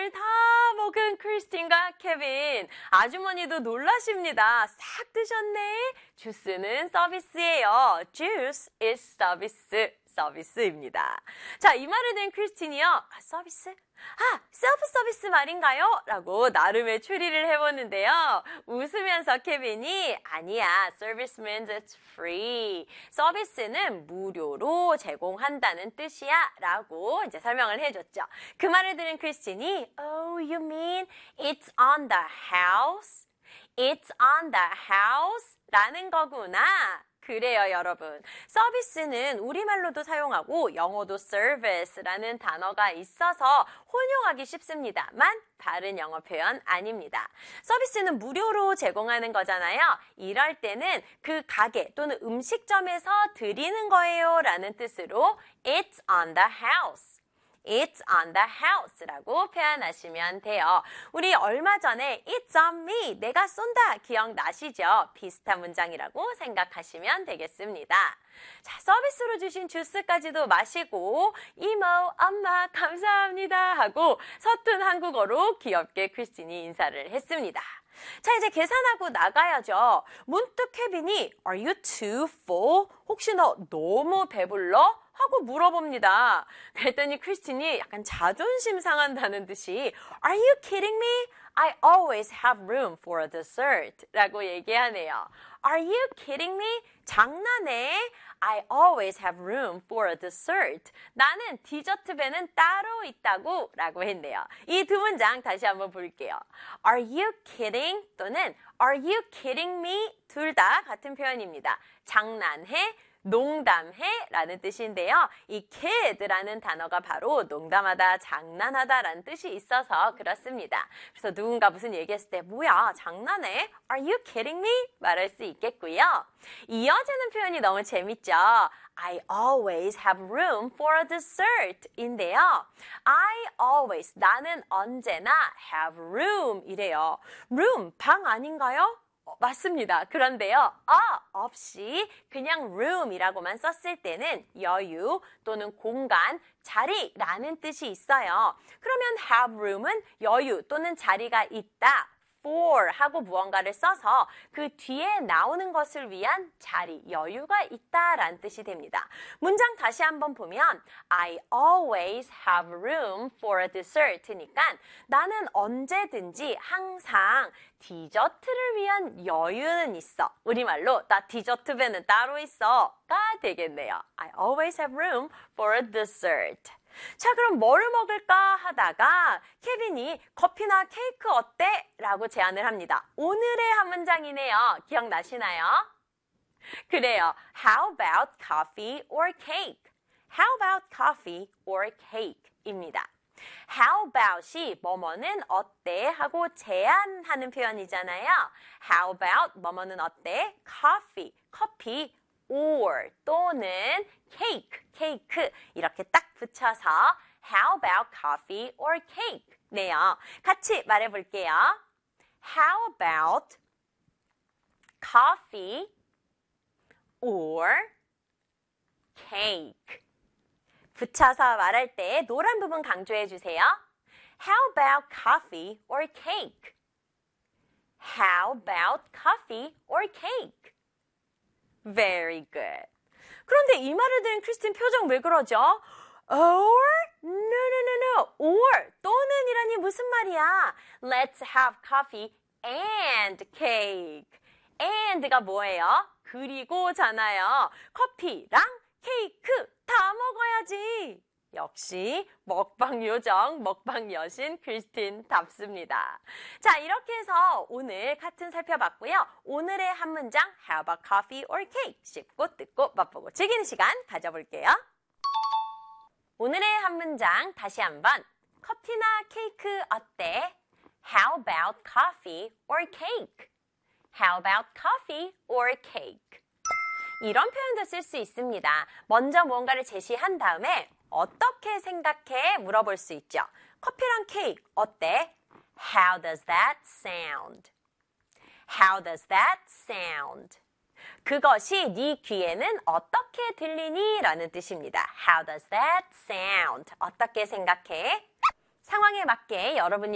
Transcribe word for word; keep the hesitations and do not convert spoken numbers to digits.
주스를 다 먹은 크리스틴과 케빈. 아주머니도 놀라십니다. 싹 드셨네. 주스는 서비스예요. Juice is 서비스. 서비스입니다. 자, 이 말을 든 크리스틴이요. 아, 서비스? 아, 셀프 서비스 말인가요? 라고 나름의 추리를 해보는데요. 웃으면서 케빈이 아니야, service means it's free. 서비스는 무료로 제공한다는 뜻이야. 라고 이제 설명을 해줬죠. 그 말을 들은 크리스틴이 Oh, you mean it's on the house? It's on the house? 라는 거구나. 그래요, 여러분. 서비스는 우리말로도 사용하고 영어도 service라는 단어가 있어서 혼용하기 쉽습니다만 다른 영어 표현 아닙니다. 서비스는 무료로 제공하는 거잖아요. 이럴 때는 그 가게 또는 음식점에서 드리는 거예요 라는 뜻으로 It's on the house. It's on the house라고 표현하시면 돼요. 우리 얼마 전에 It's on me, 내가 쏜다 기억나시죠? 비슷한 문장이라고 생각하시면 되겠습니다. 자, 서비스로 주신 주스까지도 마시고 이모, 엄마 감사합니다 하고 서툰 한국어로 귀엽게 크리스틴이 인사를 했습니다. 자, 이제 계산하고 나가야죠. 문득 케빈이 Are you too full? 혹시 너 너무 배불러? 하고 물어봅니다. 그랬더니 크리스틴이 약간 자존심 상한다는 듯이 Are you kidding me? I always have room for a dessert 라고 얘기하네요. Are you kidding me? 장난해? I always have room for a dessert. 나는 디저트 배는 따로 있다고 라고 했네요. 이 두 문장 다시 한번 볼게요. Are you kidding? 또는 Are you kidding me? 둘 다 같은 표현입니다. 장난해? 농담해 라는 뜻인데요. 이 kid라는 단어가 바로 농담하다, 장난하다 라는 뜻이 있어서 그렇습니다. 그래서 누군가 무슨 얘기했을 때 뭐야 장난해? Are you kidding me? 말할 수 있겠고요. 이어지는 표현이 너무 재밌죠. I always have room for a dessert 인데요. I always, 나는 언제나 have room 이래요. room, 방 아닌가요? 어, 맞습니다. 그런데요. 아, 없이 그냥 room이라고만 썼을 때는 여유 또는 공간, 자리라는 뜻이 있어요. 그러면 have room은 여유 또는 자리가 있다. for 하고 무언가를 써서 그 뒤에 나오는 것을 위한 자리, 여유가 있다라는 뜻이 됩니다. 문장 다시 한번 보면 I always have room for a dessert니까 나는 언제든지 항상 디저트를 위한 여유는 있어. 우리말로 나 디저트 배는 따로 있어가 되겠네요. I always have room for a dessert. 자, 그럼 뭘 먹을까 하다가 케빈이 커피나 케이크 어때? 라고 제안을 합니다. 오늘의 한 문장이네요. 기억나시나요? 그래요. How about coffee or cake? How about coffee or cake? 입니다. How about이 뭐뭐는 어때? 하고 제안하는 표현이잖아요. How about 뭐뭐는 어때? Coffee, 커피. or 또는 cake, 케이크 이렇게 딱 붙여서 How about coffee or cake? 네요. 같이 말해볼게요. How about coffee or cake? 붙여서 말할 때 노란 부분 강조해 주세요. How about coffee or cake? How about coffee or cake? Very good. 그런데 이 말을 들은 크리스틴 표정 왜 그러죠? Or? No, no, no, no. Or, 또는이라니 무슨 말이야? Let's have coffee and cake. and가 뭐예요? 그리고잖아요. 커피랑 케이크 다 먹어야지. 역시 먹방 요정, 먹방 여신 크리스틴답습니다. 자, 이렇게 해서 오늘 카툰 살펴봤고요. 오늘의 한 문장 How about coffee or cake? 씹고 뜯고 맛보고 즐기는 시간 가져볼게요. 오늘의 한 문장 다시 한번 커피나 케이크 어때? How about coffee or cake? How about coffee or cake? 이런 표현도 쓸 수 있습니다. 먼저 무언가를 제시한 다음에 어떻게 생각해? 물어볼 수 있죠. 커피랑 케이크 어때? How does that sound? How does that sound? 그것이 네 귀에는 어떻게 들리니? 라는 뜻입니다. How does that sound? 어떻게 생각해? 상황에 맞게 여러분이